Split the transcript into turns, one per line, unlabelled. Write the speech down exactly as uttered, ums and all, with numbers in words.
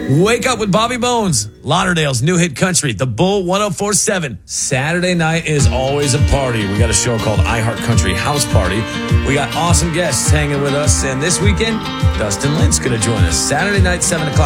Wake up with Bobby Bones, Lauderdale's new hit country, The Bull one oh four point seven. Saturday night is always a party. We got a show called iHeart Country House Party. We got awesome guests hanging with us, and this weekend, Dustin Lynch's going to join us. Saturday night, seven o'clock.